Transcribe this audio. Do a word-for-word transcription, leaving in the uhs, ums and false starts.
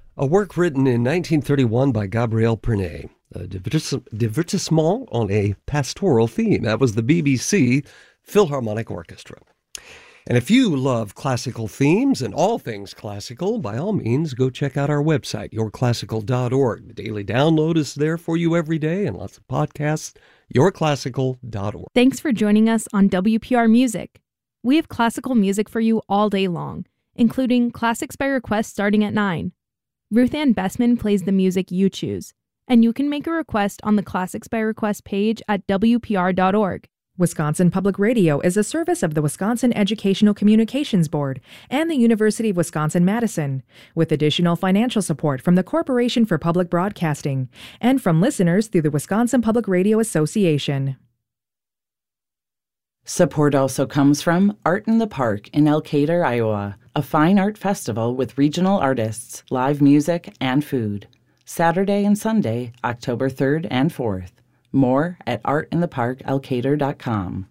A work written in nineteen thirty-one by Gabriel Pernet, a divertis- divertissement on a pastoral theme. That was the B B C Philharmonic Orchestra. And if you love classical themes and all things classical, by all means, go check out our website, your classical dot org. The daily download is there for you every day and lots of podcasts, your classical dot org. Thanks for joining us on W P R Music. We have classical music for you all day long, including Classics by Request starting at nine. Ruth Ann Bessman plays the music you choose, and you can make a request on the Classics by Request page at W P R dot org. Wisconsin Public Radio is a service of the Wisconsin Educational Communications Board and the University of Wisconsin-Madison, with additional financial support from the Corporation for Public Broadcasting and from listeners through the Wisconsin Public Radio Association. Support also comes from Art in the Park in Elkader, Iowa, a fine art festival with regional artists, live music, and food. Saturday and Sunday, October third and fourth. More at art in the park elkader dot com.